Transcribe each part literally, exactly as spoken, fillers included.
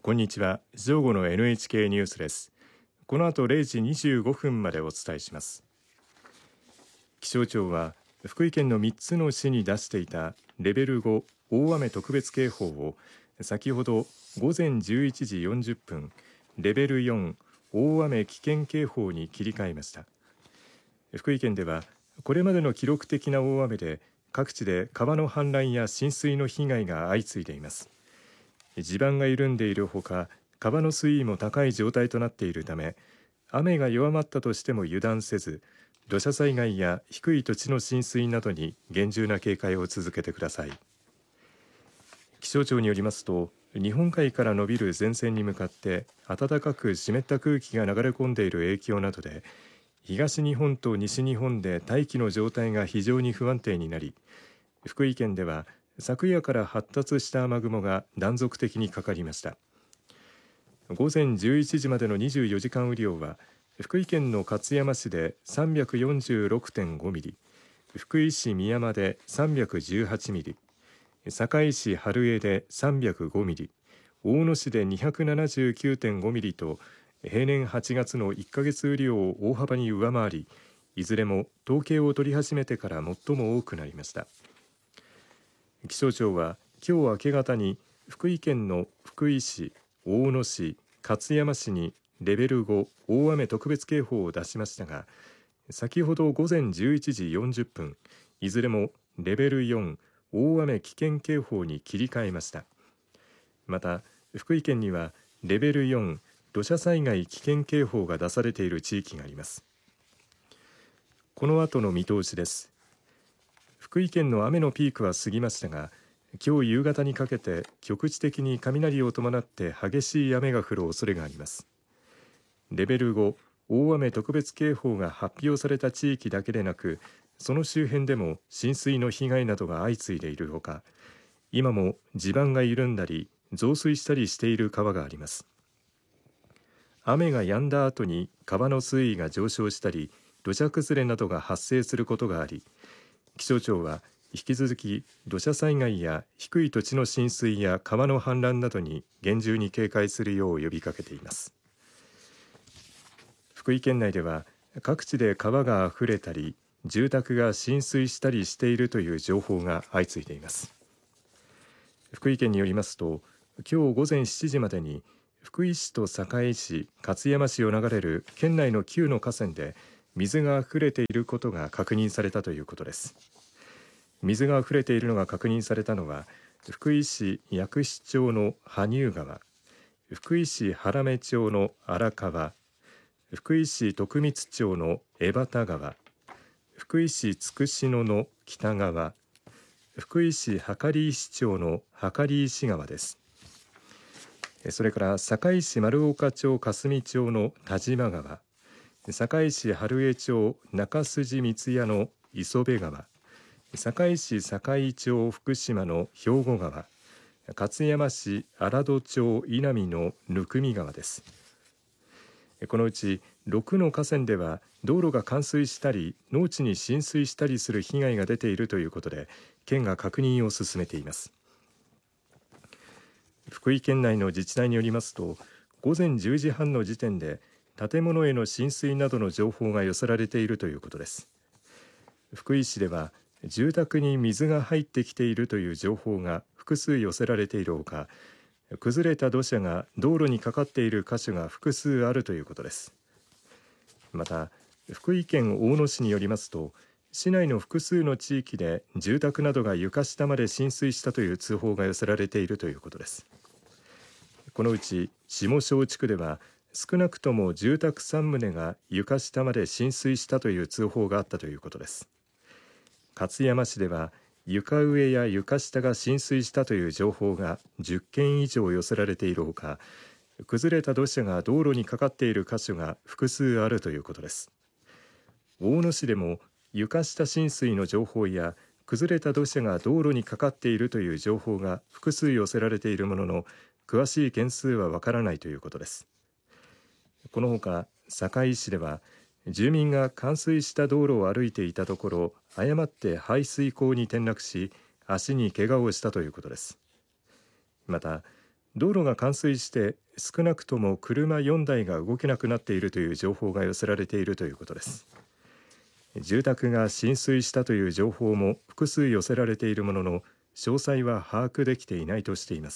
こんにちは。正午の エヌエイチケー ニュースです。この後れいじにじゅうごふんまでお伝えします。気象庁は福井県のみっつの市に出していたレベルご大雨特別警報を先ほどごぜんじゅういちじよんじゅっぷんレベルよん大雨危険警報に切り替えました。福井県ではこれまでの記録的な大雨で各地で川の氾濫や浸水の被害が相次いでいます。地盤が緩んでいるほか、川の水位も高い状態となっているため、雨が弱まったとしても油断せず、土砂災害や低い土地の浸水などに厳重な警戒を続けてください。気象庁によりますと、日本海から伸びる前線に向かって暖かく湿った空気が流れ込んでいる影響などで、東日本と西日本で大気の状態が非常に不安定になり、福井県では昨夜から発達した雨雲が断続的にかかりました。ごぜんじゅういちじまでのにじゅうよじかん雨量は福井県の勝山市で さんびゃくよんじゅうろくてんご ミリ、福井市美山でさんびゃくじゅうはちミリ、坂井市春江でさんびゃくごミリ、大野市で にひゃくななじゅうきゅうてんご ミリと平年はちがつのいっかげつ雨量を大幅に上回り、いずれも統計を取り始めてから最も多くなりました。気象庁は今日明け方に福井県の福井市、大野市、勝山市にレベルご大雨特別警報を出しましたが、先ほどごぜんじゅういちじよんじゅっぷんいずれもレベルよん大雨危険警報に切り替えました。また福井県にはレベルよん土砂災害危険警報が出されている地域があります。この後の見通しです。福井県の雨のピークは過ぎましたが、今日夕方にかけて局地的に雷を伴って激しい雨が降る恐れがあります。レベルご大雨特別警報が発表された地域だけでなく、その周辺でも浸水の被害などが相次いでいるほか、今も地盤が緩んだり増水したりしている川があります。雨が止んだ後に川の水位が上昇したり土砂崩れなどが発生することがあり、気象庁は引き続き土砂災害や低い土地の浸水や川の氾濫などに厳重に警戒するよう呼びかけています。福井県内では各地で川があふれたり住宅が浸水したりしているという情報が相次いでいます。福井県によりますと、今日ごぜんしちじまでに福井市と坂井市、勝山市を流れる県内のきゅうの河川で水があふれていることが確認されたということです。水があふれているのが確認されたのは福井市薬師町の羽生川、福井市原目町の荒川、福井市徳光町の江端川、福井市筑紫野の北川、福井市計石町の計石川です。それから坂井市丸岡町霞町の田島川、坂井市春江町中筋三ツ谷の磯部川、坂井市坂井町福島の兵庫川、勝山市荒戸町稲見の生見川です。このうちろくの河川では道路が冠水したり農地に浸水したりする被害が出ているということで、県が確認を進めています。福井県内の自治体によりますと、ごぜんじゅうじはんの時点で建物への浸水などの情報が寄せられているということです。福井市では住宅に水が入ってきているという情報が複数寄せられているほか、崩れた土砂が道路にかかっている箇所が複数あるということです。また福井県大野市によりますと、市内の複数の地域で住宅などが床下まで浸水したという通報が寄せられているということです。このうち下庄地区では少なくとも住宅さん棟が床下まで浸水したという通報があったということです。勝山市では床上や床下が浸水したという情報がじゅっけん以上寄せられているほか、崩れた土砂が道路にかかっている箇所が複数あるということです。大野市でも床下浸水の情報や崩れた土砂が道路にかかっているという情報が複数寄せられているものの、詳しい件数はわからないということです。このほか坂井市では住民が冠水した道路を歩いていたところ、誤って排水溝に転落し足に怪我をしたということです。また道路が冠水して少なくとも車よんだいが動けなくなっているという情報が寄せられているということです。住宅が浸水したという情報も複数寄せられているものの、詳細は把握できていないとしています。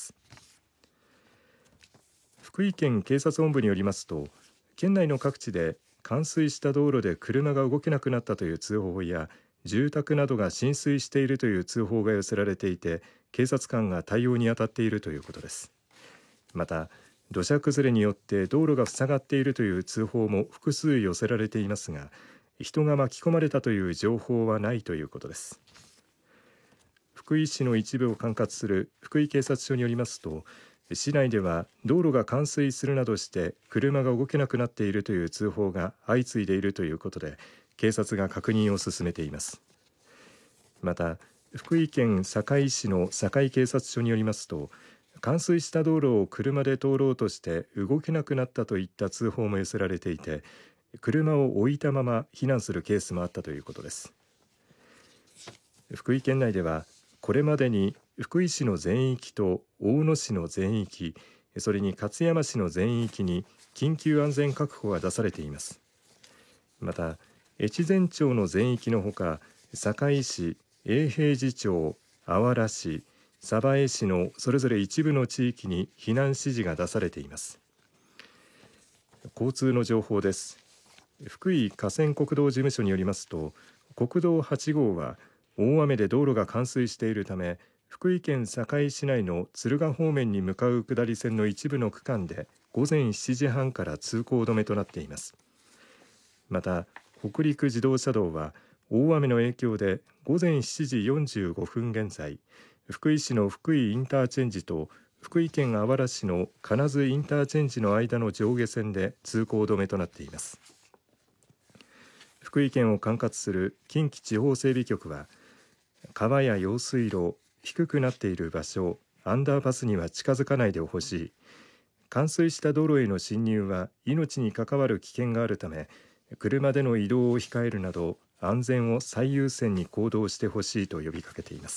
福井県警察本部によりますと、県内の各地で冠水した道路で車が動けなくなったという通報や、住宅などが浸水しているという通報が寄せられていて、警察官が対応に当たっているということです。また、土砂崩れによって道路が塞がっているという通報も複数寄せられていますが、人が巻き込まれたという情報はないということです。福井市の一部を管轄する福井警察署によりますと、市内では道路が冠水するなどして車が動けなくなっているという通報が相次いでいるということで、警察が確認を進めています。また、福井県坂井市の坂井警察署によりますと、冠水した道路を車で通ろうとして動けなくなったといった通報も寄せられていて、車を置いたまま避難するケースもあったということです。福井県内ではこれまでに福井市の全域と大野市の全域、それに勝山市の全域に緊急安全確保が出されています。また、越前町の全域のほか、坂井市、永平寺町、あわら市、鯖江市のそれぞれ一部の地域に避難指示が出されています。交通の情報です。福井河川国道事務所によりますと、国道はちごうは大雨で道路が冠水しているため、福井県坂井市内の敦賀方面に向かう下り線の一部の区間で午前しちじはんから通行止めとなっています。また、北陸自動車道は大雨の影響で午前しちじよんじゅうごふん現在、福井市の福井インターチェンジと福井県あわら市の金津インターチェンジの間の上下線で通行止めとなっています。福井県を管轄する近畿地方整備局は、川や用水路、低くなっている場所、アンダーパスには近づかないでほしい。冠水した道路への進入は命に関わる危険があるため、車での移動を控えるなど安全を最優先に行動してほしいと呼びかけています。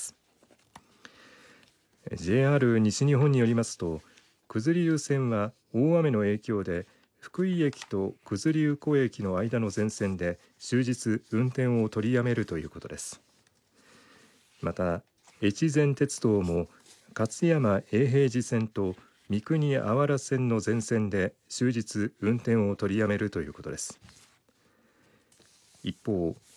ジェイアール 西日本によりますと、九頭竜線は大雨の影響で福井駅と九頭竜湖駅の間の全線で終日運転を取りやめるということです。また、越前鉄道も勝山永平寺線と三国あわら線の全線で終日運転を取りやめるということです。一方、